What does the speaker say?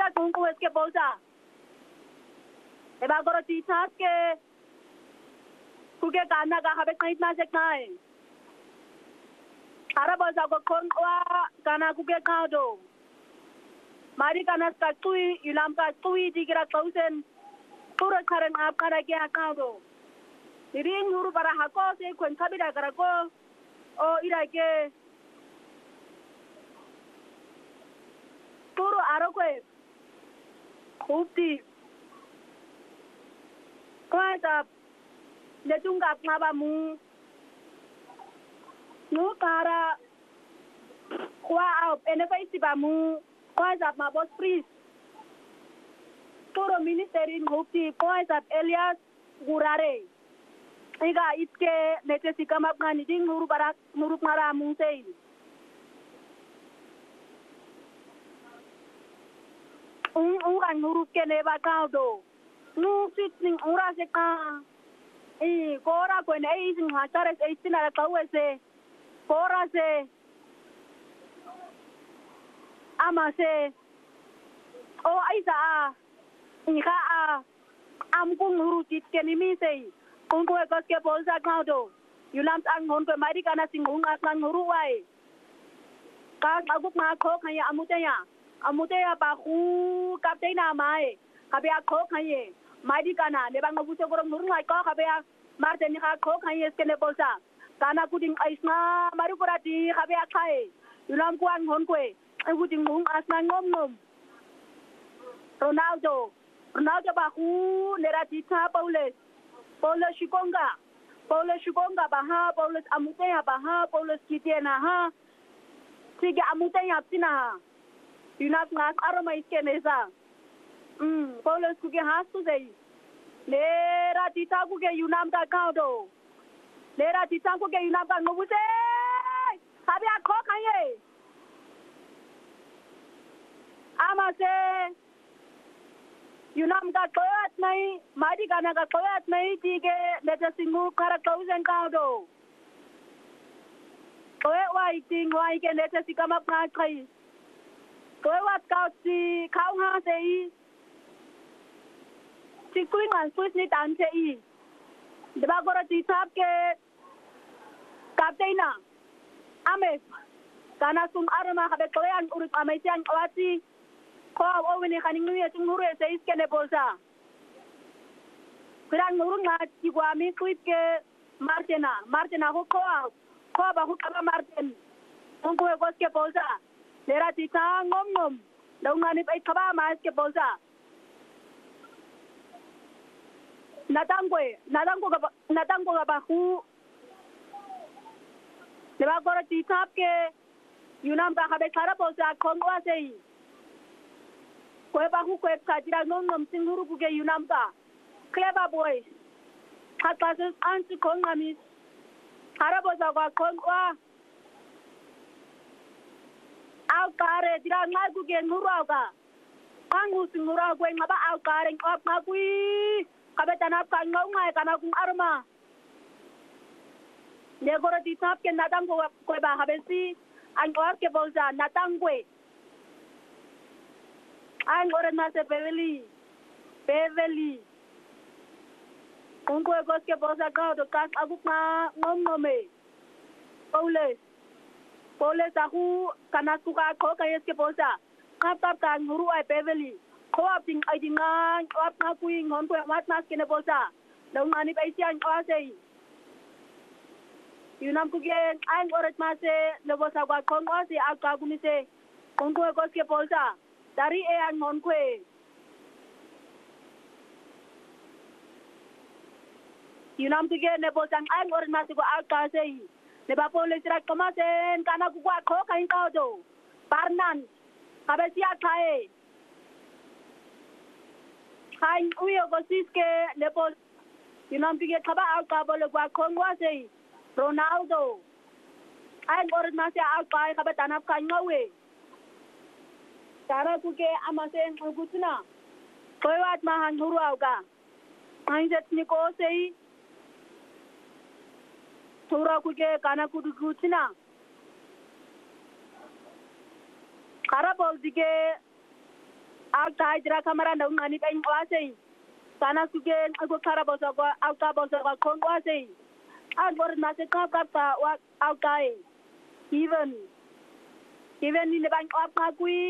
Ira kunku es que bolsa. E ba goro titas ke kuke kana ka habe kait na sek nai. Ara bolsa ko kon wa kana kuke kaudo. Mari kana ka tui ilam ka tui digira kausen. Puro karen ap kana ke kaudo. Iring huru para hako se kwen kabida karako o ira ke puro aro kwe kupti kwa ta letunga ngaba mu no para kwa au enefa isiba mu kwa za ma boss priest puro ministeri kupti kwa za Elias Gurare iga itke netesi kama ngani ding nuru barak nuru ngara mungsei kan nuru kene ba kaudo nu sitning ura se ka kora ko ne ising hatare se isina ka wese kora se ama se o aisa inga am kung nuru tit kene mi sei kung ko ke bolsa kaudo yulam ang hon ko mari kana singung asang nuru wai ka aguk ma ko kaya amuteya ba khu kapteina mai kabya ko khaye mari kana le bang buse gorong nuru ngai ko kabya marte ni ka ko khaye skene bolsa kana kuding aisna maru korati kabya khaye yulam kuan hon ko kuding ngung asna ngom Ronaldo ba khu lerati ta Paulo Shikonga baha Paulo amuteya baha Paulo kitiena ha sige amuteya pina Yunaf ngas aroma iskeneza. Paulo kuke hastu dei. Lera tita kuke yunam ka kaudo. Lera tita kuke yunam ka ngobuse. Habi akho kanye. Ama se yunam ka koyat nai, madi kana ka koyat nai tige leta singu kara kausen kaudo. Koyat wa iting wa ike leta sikama kai. Tôi wat cao si khao ha sei si kuin an suis ni tan sei de ba gora ti tap ke kapteina ame kana sum arma habe koyan urut ame sian wati ko o wini khaning ni tung hure sei skene bolsa kuran nurun na ti gwa mi kuit ke martena ko ba ko kama marten on ko ke bolsa Lera tita ngom daw ngani pa ikaba mas ke bolsa natanggo ga ba khu le ba gora tita ke yunam ba habe khara bolsa khongwa sei ko ba khu ko ka jira ngom singuru ku ke yunam ba clever boy hatta anti khongami khara bolsa ga khongwa au kare tira ngai ku gen ngurau ka angu singurau ku ngaba au kare ngop ngakui kabetana ka ngai kana ku arma le gora di tap ke natang ko ba habesi ang or ke bolsa natang ku ang ora na se beveli kung ko ke bolsa ka do ka aguk na ngome Paules aku kana suka ko kayes ke bolsa kap ka nguru ai beveli ko aping ai dinga ap na kuin hon ko mat nas ke ne bolsa dong mani pai sian ko sei yunam ku gen ang orat ma se le bolsa ko ko se aka ku ni se kung ko ke bolsa dari e ang hon ko yunam ku gen ne bolsa ang orat ma se ko aka sei ne ba Paules ra komasen kana ku ko kain ka do parnan kabesia kae kain uyo go siske le pol yunam pige kaba al ka bole kwa kongwa sei Ronaldo ai gor na se al ka ka betana ka ngawe tara ku ke amasen ku tuna koy wat ma han huru au ka ai jet ni ko sei Tura kuke kana kudu kutina. Karabol dige awucha idira kamaranda unqani penqwase sana suke ukukharabosa kwa awuqabosa kwaqonqwase andor nase qaqqa wa awuqae even ni le banqwapha kwi